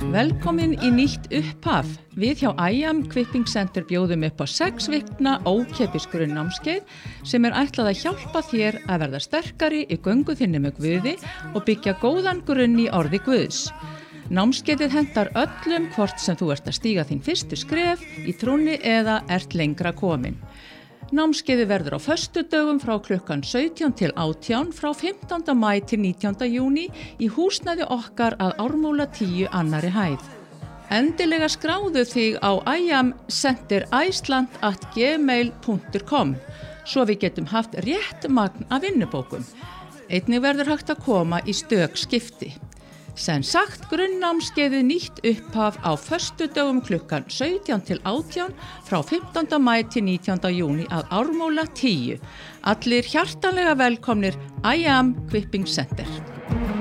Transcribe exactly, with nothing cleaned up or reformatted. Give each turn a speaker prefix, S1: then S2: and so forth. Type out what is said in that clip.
S1: Velkomin í nýtt upphaf. Við hjá I A M Equipping Center bjóðum upp á sex vikna ókeypis grunnnámskeið sem er ætlað að hjálpa þér að verða sterkari í göngu þinni með Guði og byggja góðan grunn í orði Guðs. Námskeiðið hentar öllum hvort sem þú ert að stíga þín fyrstu skref í trúnni eða ert lengra komin. Námskeiðið verður á föstudögum frá klukkan sautján til átján frá fimmtánda maí til nítjánda júní í húsnæði okkar að Ármúla tíu annarri hæð. Endilega skráðu þig á iamcentericeland at gmail punktur com svo við getum haft rétt magn af vinnubókum. Einnig verður hægt að koma í stök skipti. Sem sagt, grunnnámskeiðið nýtt upphaf á föstudögum klukkan sautján til átján frá fimmtánda maí til nítjánda júní að Ármúla tíu. Allir hjartanlega velkomnir I A M Equipping Center.